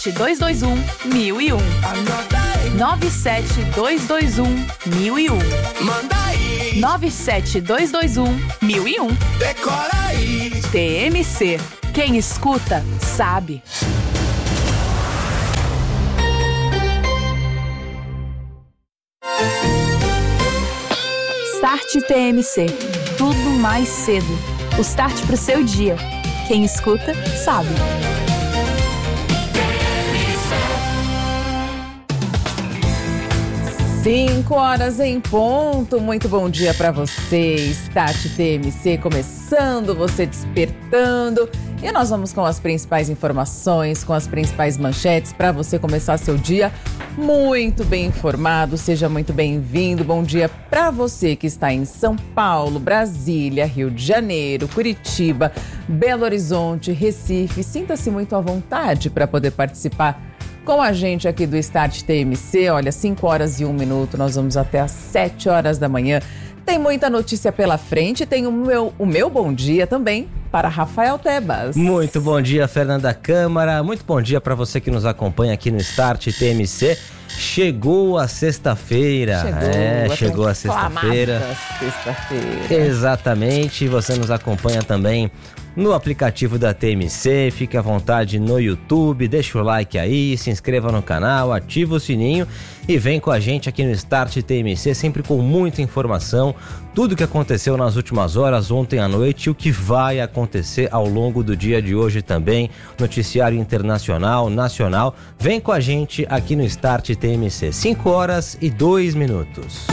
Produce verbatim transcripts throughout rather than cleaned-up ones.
sete dois dois um, mil e um. nove sete dois dois um, mil e um. Manda aí. nove sete dois dois um, mil e um. Decora aí. T M C. Quem escuta, sabe. Start T M C. Tudo mais cedo. O start pro seu dia. Quem escuta, sabe. Cinco horas em ponto, muito bom dia para você, Start T M C começando, você despertando, e nós vamos com as principais informações, com as principais manchetes para você começar seu dia muito bem informado. Seja muito bem-vindo, bom dia para você que está em São Paulo, Brasília, Rio de Janeiro, Curitiba, Belo Horizonte, Recife. Sinta-se muito à vontade para poder participar com a gente aqui do Start T M C. Olha, cinco horas e um minuto, nós vamos até às sete horas da manhã. Tem muita notícia pela frente, tem o meu, o meu bom dia também para Rafael Tebas. Muito bom dia, Fernanda Câmara. Muito bom dia para você que nos acompanha aqui no Start T M C. Chegou a sexta-feira. Chegou, é, chegou a sexta-feira. sexta-feira. Exatamente. Você nos acompanha também no aplicativo da T M C, fique à vontade no YouTube, deixa o like aí, se inscreva no canal, ativa o sininho e vem com a gente aqui no Start T M C, sempre com muita informação, tudo que aconteceu nas últimas horas, ontem à noite, e o que vai acontecer ao longo do dia de hoje também, noticiário internacional, nacional. Vem com a gente aqui no Start T M C, cinco horas e dois minutos.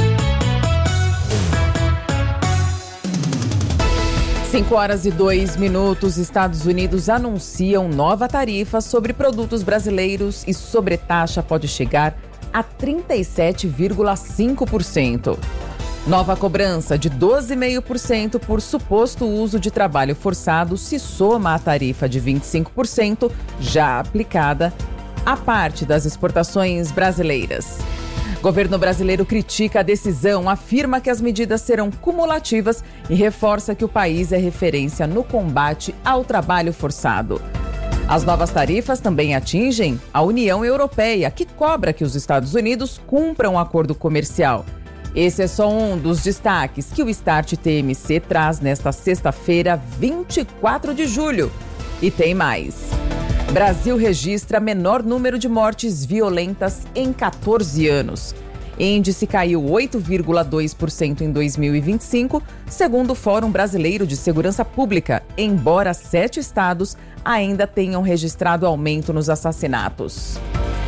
cinco horas e dois minutos, Estados Unidos anunciam nova tarifa sobre produtos brasileiros e sobretaxa pode chegar a trinta e sete vírgula cinco por cento. Nova cobrança de doze vírgula cinco por cento por suposto uso de trabalho forçado se soma à tarifa de vinte e cinco por cento já aplicada à parte das exportações brasileiras. Governo brasileiro critica a decisão, afirma que as medidas serão cumulativas e reforça que o país é referência no combate ao trabalho forçado. As novas tarifas também atingem a União Europeia, que cobra que os Estados Unidos cumpram o acordo comercial. Esse é só um dos destaques que o Start T M C traz nesta sexta-feira, vinte e quatro de julho. E tem mais. Brasil registra menor número de mortes violentas em quatorze anos. Índice caiu oito vírgula dois por cento em dois mil e vinte e cinco, segundo o Fórum Brasileiro de Segurança Pública, embora sete estados ainda tenham registrado aumento nos assassinatos.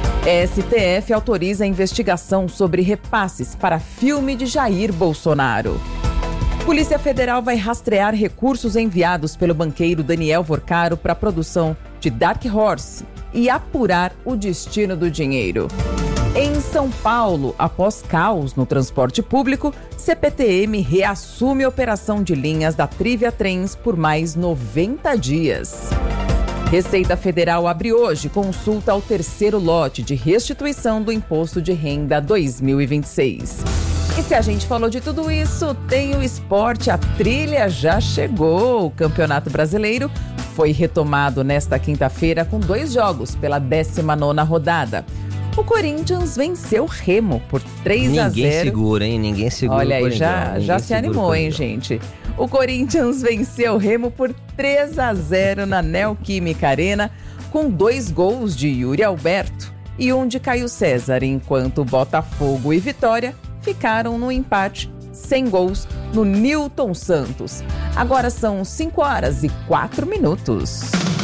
S T F autoriza a investigação sobre repasses para filme de Jair Bolsonaro. Polícia Federal vai rastrear recursos enviados pelo banqueiro Daniel Vorcaro para a produção de Dark Horse e apurar o destino do dinheiro. Em São Paulo, após caos no transporte público, C P T M reassume a operação de linhas da Trivia Trens por mais noventa dias. Receita Federal abre hoje consulta ao terceiro lote de restituição do Imposto de Renda dois mil e vinte e seis. E se a gente falou de tudo isso, tem o esporte, a trilha já chegou. O Campeonato Brasileiro foi retomado nesta quinta-feira com dois jogos pela décima nona rodada. O Corinthians venceu o Remo por três a zero. Ninguém segura, hein? Ninguém segura. Olha aí, o já, já se animou, hein, gente? O Corinthians venceu o Remo por três a zero na Neoquímica Arena, com dois gols de Yuri Alberto e um de Caio César, enquanto Botafogo e Vitória ficaram no empate sem gols no Newton Santos. Agora são cinco horas e quatro minutos.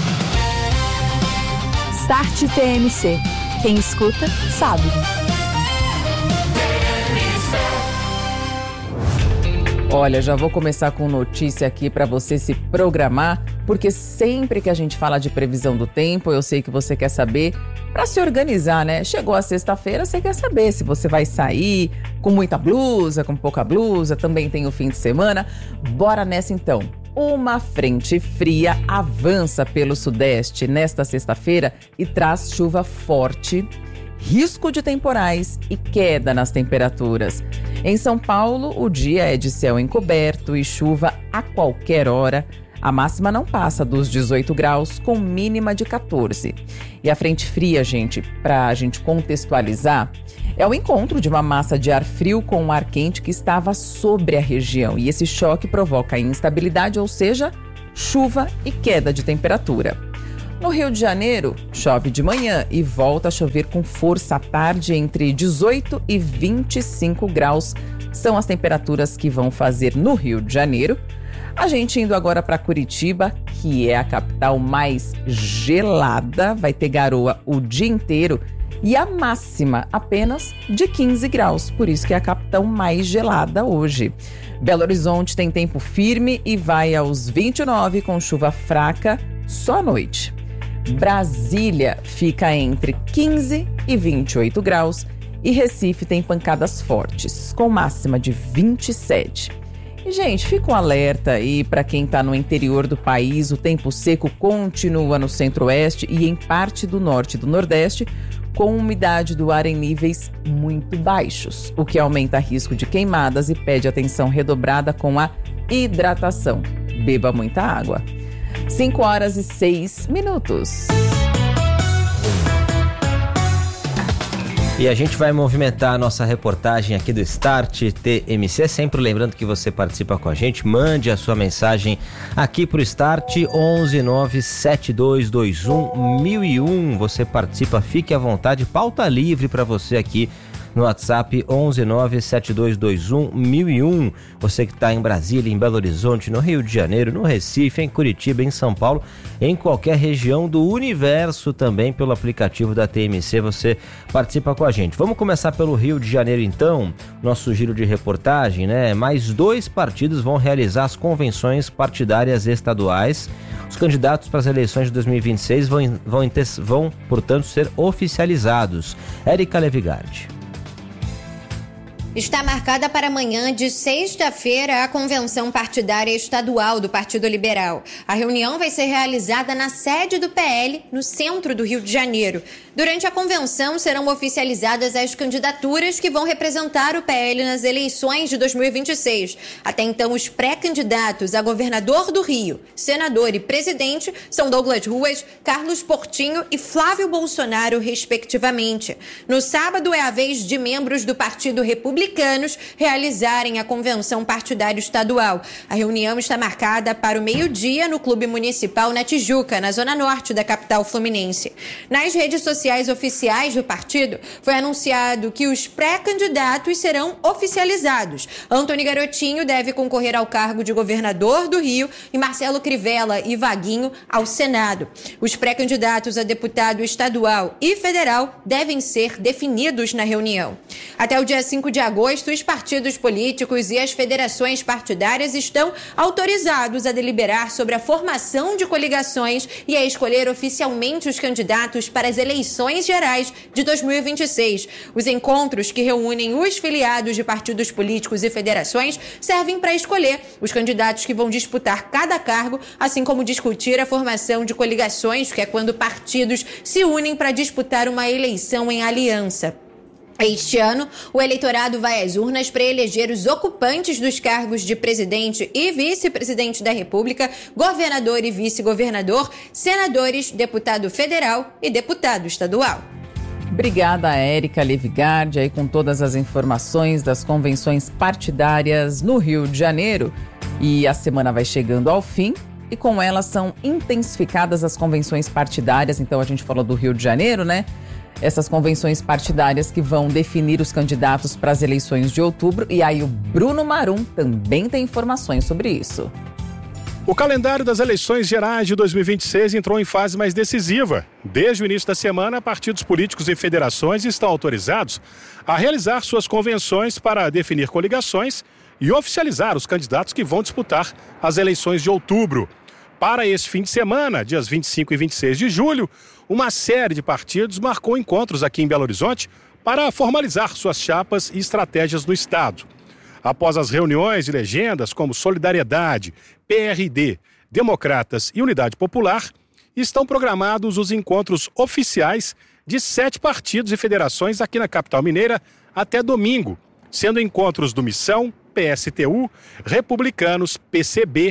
Start T M C. Quem escuta, sabe. Olha, já vou começar com notícia aqui para você se programar, porque sempre que a gente fala de previsão do tempo, eu sei que você quer saber para se organizar, né? Chegou a sexta-feira, você quer saber se você vai sair com muita blusa, com pouca blusa, também tem o fim de semana. Bora nessa então. Uma frente fria avança pelo sudeste nesta sexta-feira e traz chuva forte, risco de temporais e queda nas temperaturas. Em São Paulo, o dia é de céu encoberto e chuva a qualquer hora. A máxima não passa dos dezoito graus, com mínima de quatorze. E a frente fria, gente, para a gente contextualizar, é o encontro de uma massa de ar frio com um ar quente que estava sobre a região. E esse choque provoca instabilidade, ou seja, chuva e queda de temperatura. No Rio de Janeiro, chove de manhã e volta a chover com força à tarde entre dezoito e vinte e cinco graus. São as temperaturas que vão fazer no Rio de Janeiro. A gente indo agora para Curitiba, que é a capital mais gelada, vai ter garoa o dia inteiro e a máxima apenas de quinze graus, por isso que é a capital mais gelada hoje. Belo Horizonte tem tempo firme e vai aos vinte e nove com chuva fraca só à noite. Brasília fica entre quinze e vinte e oito graus e Recife tem pancadas fortes, com máxima de vinte e sete. E, gente, fica um alerta aí para quem está no interior do país. O tempo seco continua no centro-oeste e em parte do norte e do nordeste, com umidade do ar em níveis muito baixos, o que aumenta o risco de queimadas e pede atenção redobrada com a hidratação. Beba muita água. cinco horas e seis minutos. E a gente vai movimentar a nossa reportagem aqui do Start T M C, sempre lembrando que você participa com a gente, mande a sua mensagem aqui pro Start onze nove sete dois dois um mil e um, você participa, fique à vontade, pauta livre para você aqui no WhatsApp onze nove sete dois dois um mil e um. Você que está em Brasília, em Belo Horizonte, no Rio de Janeiro, no Recife, em Curitiba, em São Paulo, em qualquer região do universo também pelo aplicativo da T M C, você participa com a gente. Vamos começar pelo Rio de Janeiro então, nosso giro de reportagem, né? Mais dois partidos vão realizar as convenções partidárias estaduais. Os candidatos para as eleições de dois mil e vinte e seis vão, vão, vão portanto, ser oficializados. Érica Levigardi. Está marcada para amanhã de sexta-feira a convenção partidária estadual do Partido Liberal. A reunião vai ser realizada na sede do P L, no centro do Rio de Janeiro. Durante a convenção serão oficializadas as candidaturas que vão representar o P L nas eleições de dois mil e vinte e seis. Até então, os pré-candidatos a governador do Rio, senador e presidente são Douglas Ruas, Carlos Portinho e Flávio Bolsonaro, respectivamente. No sábado é a vez de membros do Partido Republicano realizarem a convenção partidária estadual. A reunião está marcada para o meio-dia no Clube Municipal na Tijuca, na zona norte da capital fluminense. Nas redes sociais oficiais do partido, foi anunciado que os pré-candidatos serão oficializados. Antony Garotinho deve concorrer ao cargo de governador do Rio e Marcelo Crivella e Vaguinho ao Senado. Os pré-candidatos a deputado estadual e federal devem ser definidos na reunião. Até o dia cinco de agosto, os partidos políticos e as federações partidárias estão autorizados a deliberar sobre a formação de coligações e a escolher oficialmente os candidatos para as eleições gerais de dois mil e vinte e seis. Os encontros que reúnem os filiados de partidos políticos e federações servem para escolher os candidatos que vão disputar cada cargo, assim como discutir a formação de coligações, que é quando partidos se unem para disputar uma eleição em aliança. Este ano, o eleitorado vai às urnas para eleger os ocupantes dos cargos de presidente e vice-presidente da República, governador e vice-governador, senadores, deputado federal e deputado estadual. Obrigada, Érica Levigardi, aí com todas as informações das convenções partidárias no Rio de Janeiro. E a semana vai chegando ao fim e com ela são intensificadas as convenções partidárias. Então a gente falou do Rio de Janeiro, né? Essas convenções partidárias que vão definir os candidatos para as eleições de outubro. E aí o Bruno Marum também tem informações sobre isso. O calendário das eleições gerais de dois mil e vinte e seis entrou em fase mais decisiva. Desde o início da semana, partidos políticos e federações estão autorizados a realizar suas convenções para definir coligações e oficializar os candidatos que vão disputar as eleições de outubro. Para esse fim de semana, dias vinte e cinco e vinte e seis de julho, uma série de partidos marcou encontros aqui em Belo Horizonte para formalizar suas chapas e estratégias no estado. Após as reuniões de legendas como Solidariedade, P R D, Democratas e Unidade Popular, estão programados os encontros oficiais de sete partidos e federações aqui na capital mineira até domingo, sendo encontros do Missão, P S T U, Republicanos, P C B,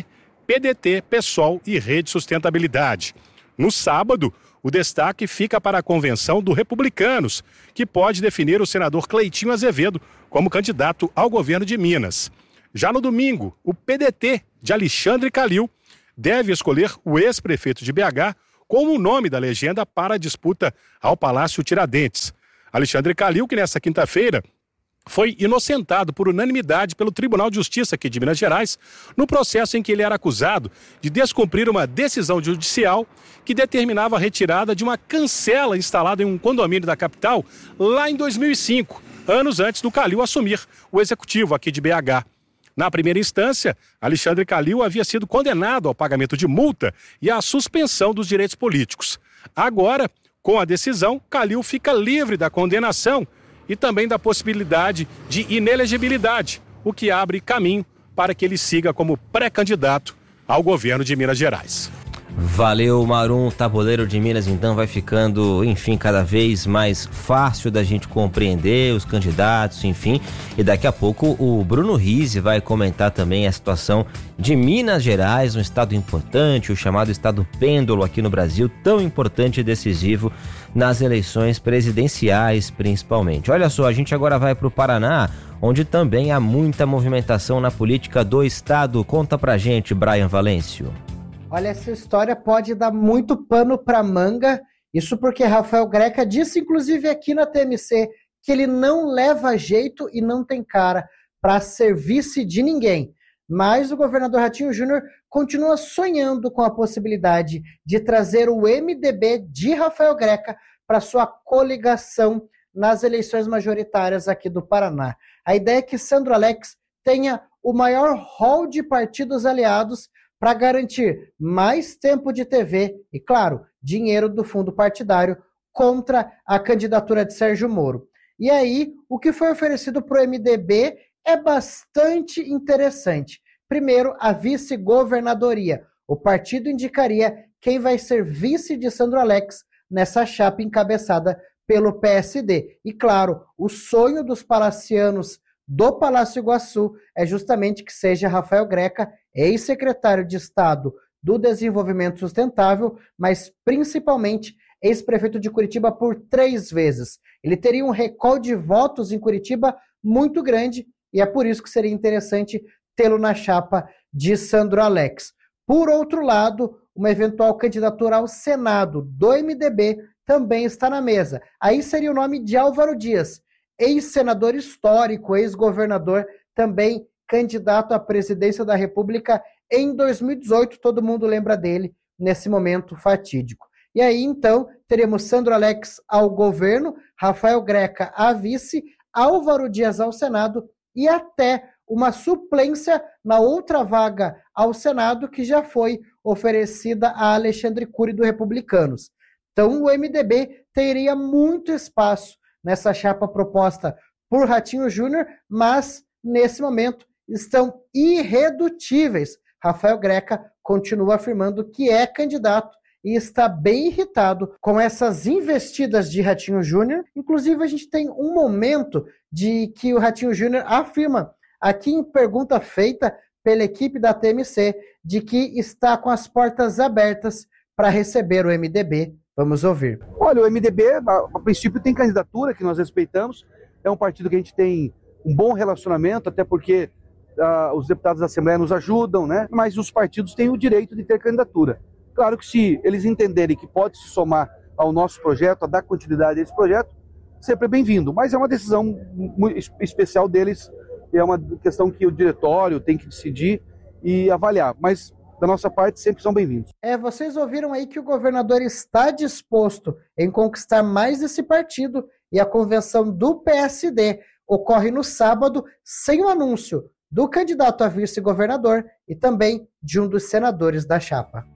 P D T, PSOL e Rede Sustentabilidade. No sábado, o destaque fica para a convenção do Republicanos, que pode definir o senador Cleitinho Azevedo como candidato ao governo de Minas. Já no domingo, o P D T de Alexandre Calil deve escolher o ex-prefeito de B H como o nome da legenda para a disputa ao Palácio Tiradentes. Alexandre Calil, que nesta quinta-feira foi inocentado por unanimidade pelo Tribunal de Justiça aqui de Minas Gerais, no processo em que ele era acusado de descumprir uma decisão judicial que determinava a retirada de uma cancela instalada em um condomínio da capital lá em dois mil e cinco, anos antes do Calil assumir o executivo aqui de B H. Na primeira instância, Alexandre Calil havia sido condenado ao pagamento de multa e à suspensão dos direitos políticos. Agora, com a decisão, Calil fica livre da condenação e também da possibilidade de inelegibilidade, o que abre caminho para que ele siga como pré-candidato ao governo de Minas Gerais. Valeu, Marum. O tabuleiro de Minas, então, vai ficando, enfim, cada vez mais fácil da gente compreender os candidatos, enfim. E daqui a pouco o Bruno Rizzi vai comentar também a situação de Minas Gerais, um estado importante, o chamado estado pêndulo aqui no Brasil, tão importante e decisivo nas eleições presidenciais, principalmente. Olha só, a gente agora vai para o Paraná, onde também há muita movimentação na política do estado. Conta pra gente, Brian Valêncio. Olha, essa história pode dar muito pano para manga, isso porque Rafael Greca disse, inclusive aqui na T M C, que ele não leva jeito e não tem cara para ser vice de ninguém. Mas o governador Ratinho Júnior continua sonhando com a possibilidade de trazer o M D B de Rafael Greca para sua coligação nas eleições majoritárias aqui do Paraná. A ideia é que Sandro Alex tenha o maior hall de partidos aliados para garantir mais tempo de T V e, claro, dinheiro do fundo partidário contra a candidatura de Sérgio Moro. E aí, o que foi oferecido para o M D B é bastante interessante. Primeiro, a vice-governadoria. O partido indicaria quem vai ser vice de Sandro Alex nessa chapa encabeçada pelo P S D. E, claro, o sonho dos palacianos do Palácio Iguaçu é justamente que seja Rafael Greca, ex-secretário de Estado do Desenvolvimento Sustentável, mas principalmente ex-prefeito de Curitiba por três vezes. Ele teria um recorde de votos em Curitiba muito grande e é por isso que seria interessante tê-lo na chapa de Sandro Alex. Por outro lado, uma eventual candidatura ao Senado do M D B também está na mesa. Aí seria o nome de Álvaro Dias, ex-senador histórico, ex-governador, também candidato à presidência da República em dois mil e dezoito, todo mundo lembra dele nesse momento fatídico. E aí, então, teremos Sandro Alex ao governo, Rafael Greca à vice, Álvaro Dias ao Senado e até uma suplência na outra vaga ao Senado que já foi oferecida a Alexandre Cury do Republicanos. Então, o M D B teria muito espaço nessa chapa proposta por Ratinho Júnior, mas, nesse momento, estão irredutíveis. Rafael Greca continua afirmando que é candidato e está bem irritado com essas investidas de Ratinho Júnior. Inclusive, a gente tem um momento de que o Ratinho Júnior afirma, aqui em pergunta feita pela equipe da T M C, de que está com as portas abertas para receber o M D B. Vamos ouvir. Olha, o M D B, a, a princípio, tem candidatura que nós respeitamos. É um partido que a gente tem um bom relacionamento, até porque uh, os deputados da Assembleia nos ajudam, né? Mas os partidos têm o direito de ter candidatura. Claro que se eles entenderem que pode se somar ao nosso projeto, a dar continuidade a esse projeto, sempre é bem-vindo. Mas é uma decisão muito especial deles, é uma questão que o diretório tem que decidir e avaliar. Mas da nossa parte, sempre são bem-vindos. É, vocês ouviram aí que o governador está disposto em conquistar mais esse partido e a convenção do P S D ocorre no sábado sem o anúncio do candidato a vice-governador e também de um dos senadores da chapa.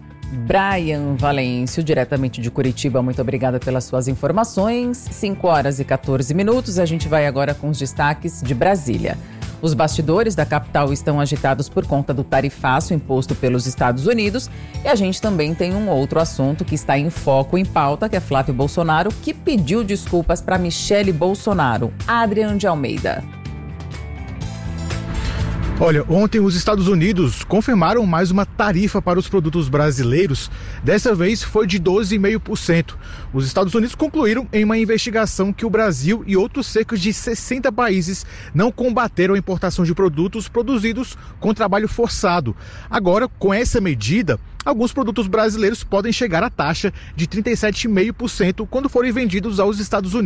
Brian Valêncio, diretamente de Curitiba, muito obrigada pelas suas informações. cinco horas e quatorze minutos, a gente vai agora com os destaques de Brasília. Os bastidores da capital estão agitados por conta do tarifaço imposto pelos Estados Unidos e a gente também tem um outro assunto que está em foco, em pauta, que é Flávio Bolsonaro, que pediu desculpas para Michele Bolsonaro. Adriano de Almeida. Olha, ontem os Estados Unidos confirmaram mais uma tarifa para os produtos brasileiros. Dessa vez foi de doze vírgula cinco por cento. Os Estados Unidos concluíram em uma investigação que o Brasil e outros cerca de sessenta países não combateram a importação de produtos produzidos com trabalho forçado. Agora, com essa medida, alguns produtos brasileiros podem chegar à taxa de trinta e sete vírgula cinco por cento quando forem vendidos aos Estados Unidos.